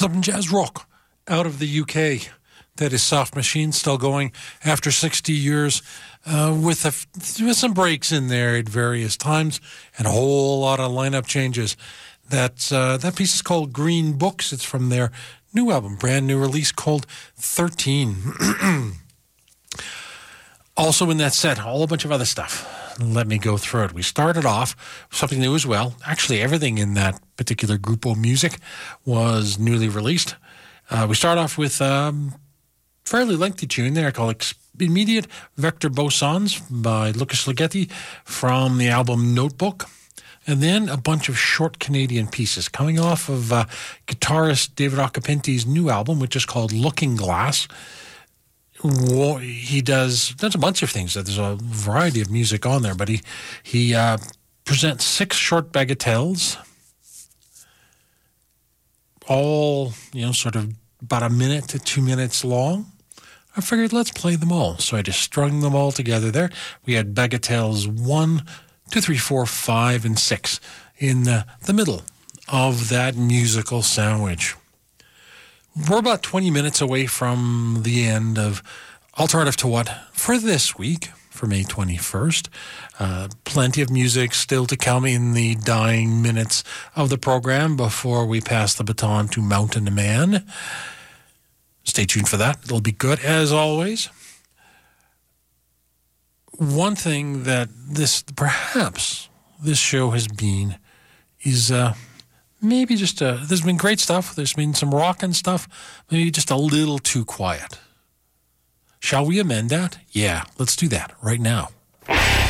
Some jazz rock out of the UK. That is Soft Machine, still going after 60 years with some breaks in there at various times and a whole lot of lineup changes. That piece is called Green Books. It's from their new album, brand new release called 13. Also in that set, a whole bunch of other stuff. Let me go through it. We started off with something new as well. Actually, everything in that particular Grupo Music was newly released. We start off with fairly lengthy tune there called Immediate Vector Bosons by Lucas Ligeti from the album Notebook. And then a bunch of short Canadian pieces coming off of guitarist David Occhipinti's new album, which is called Looking Glass. He does a bunch of things. There's a variety of music on there, but he presents 6 short bagatelles, all, sort of about a minute to 2 minutes long. I figured let's play them all. So I just strung them all together there. We had bagatelles 1, 2, 3, 4, 5, and 6 in the middle of that musical sandwich. We're about 20 minutes away from the end of Alternative to What for this week, for May 21st. Plenty of music still to come in the dying minutes of the program before we pass the baton to Mountain Man. Stay tuned for that. It'll be good, as always. One thing that perhaps this show has been is maybe just there's been great stuff. There's been some rockin' stuff. Maybe just a little too quiet. Shall we amend that? Yeah, let's do that right now.